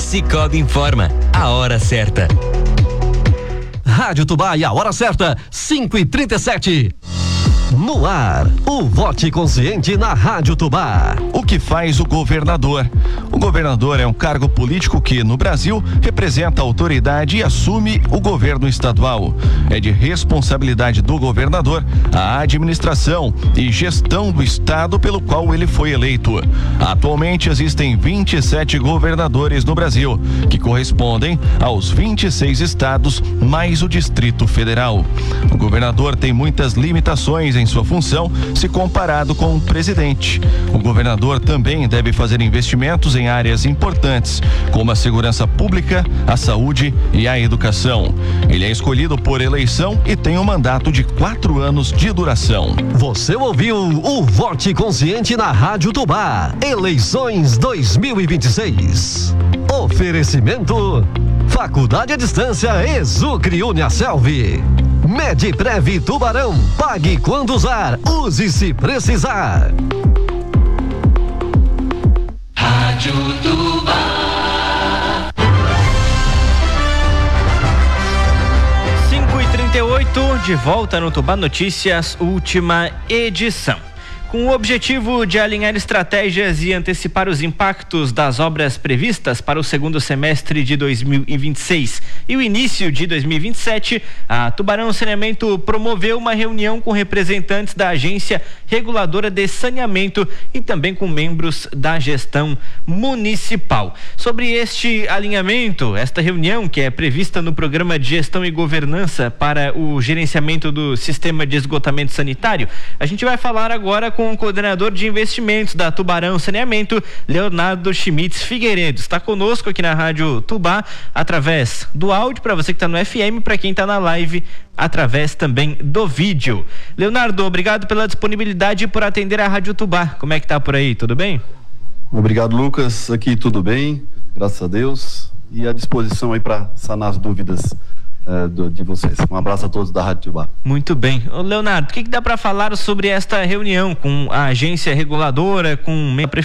Cicobi informa a hora certa. Rádio Tubá e a hora certa, 5h37. No ar, o Vote Consciente na Rádio Tubá. O que faz o governador? O governador é um cargo político que, no Brasil, representa a autoridade e assume o governo estadual. É de responsabilidade do governador a administração e gestão do estado pelo qual ele foi eleito. Atualmente existem 27 governadores no Brasil, que correspondem aos 26 estados mais o Distrito Federal. O governador tem muitas limitações em sua função se comparado com o presidente. O governador também deve fazer investimentos em áreas importantes, como a segurança pública, a saúde e a educação. Ele é escolhido por eleição e tem um mandato de 4 anos de duração. Você ouviu o Vote Consciente na Rádio Tubá. Eleições 2026. Oferecimento: Faculdade à Distância Exucre Uniaselv. Medprev Tubarão, pague quando usar, use se precisar. Rádio Tubá. 5h38, de volta no Tubá Notícias, última edição. Com o objetivo de alinhar estratégias e antecipar os impactos das obras previstas para o segundo semestre de 2026 e o início de 2027, a Tubarão Saneamento promoveu uma reunião com representantes da Agência Reguladora de Saneamento e também com membros da gestão municipal. Sobre este alinhamento, esta reunião, que é prevista no Programa de Gestão e Governança para o gerenciamento do sistema de esgotamento sanitário, a gente vai falar agora com o coordenador de investimentos da Tubarão Saneamento, Leonardo Schmitz Figueiredo. Está conosco aqui na Rádio Tubá, através do áudio, para você que está no FM, para quem está na live, através também do vídeo. Leonardo, obrigado pela disponibilidade e por atender a Rádio Tubá. Como é que tá por aí? Tudo bem? Obrigado, Lucas. Aqui tudo bem, graças a Deus, e à disposição aí para sanar as dúvidas de vocês. Um abraço a todos da Rádio Tubá. Muito bem. Ô Leonardo, o que dá para falar sobre esta reunião com a agência reguladora, com a